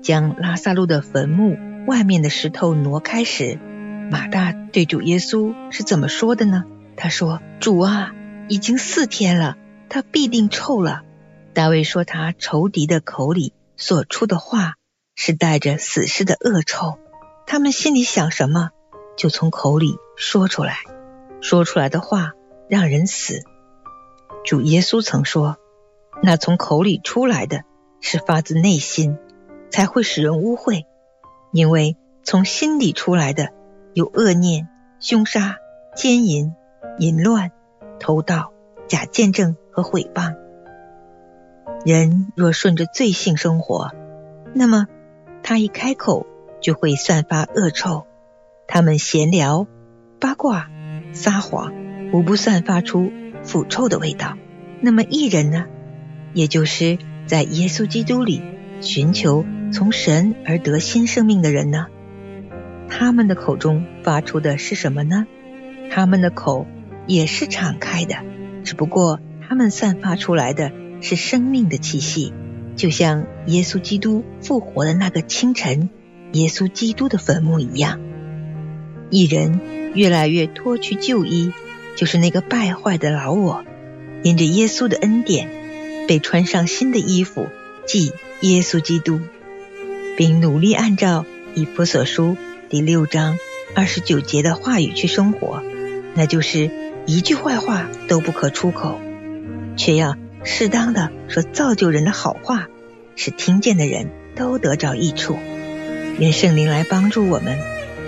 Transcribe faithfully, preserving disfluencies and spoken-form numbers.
将拉撒路的坟墓外面的石头挪开时，马大对主耶稣是怎么说的呢？他说：主啊，已经四天了，他必定臭了。大卫说他仇敌的口里所出的话是带着死尸的恶臭，他们心里想什么就从口里说出来，说出来的话让人死。主耶稣曾说，那从口里出来的是发自内心，才会使人污秽，因为从心里出来的有恶念、凶杀、奸淫、淫乱、偷盗、假见证和毁谤。人若顺着罪性生活，那么他一开口就会散发恶臭。他们闲聊、八卦、撒谎，无不散发出腐臭的味道。那么义人呢？也就是在耶稣基督里寻求从神而得新生命的人呢？他们的口中发出的是什么呢？他们的口也是敞开的，只不过他们散发出来的是生命的气息，就像耶稣基督复活的那个清晨，耶稣基督的坟墓一样。义人越来越脱去旧衣，就是那个败坏的老我，因着耶稣的恩典被穿上新的衣服，即耶稣基督，并努力按照以弗所书第六章二十九节的话语去生活，那就是一句坏话都不可出口，却要适当的说造就人的好话，使听见的人都得着益处。愿圣灵来帮助我们，